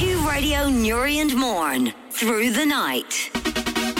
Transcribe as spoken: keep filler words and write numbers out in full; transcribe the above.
Q Radio Newry and Morn through the night.